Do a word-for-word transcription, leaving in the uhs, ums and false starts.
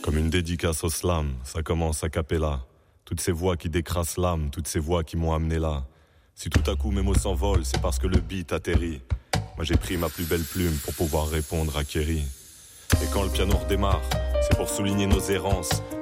Comme une dédicace au slam, ça commence a cappella. Toutes ces voix qui décrassent l'âme, toutes ces voix qui m'ont amené là. Si tout à coup mes mots s'envolent, c'est parce que le beat atterrit. Moi j'ai pris ma plus belle plume pour pouvoir répondre à Kerry. Et quand le piano redémarre, c'est pour souligner nos errances.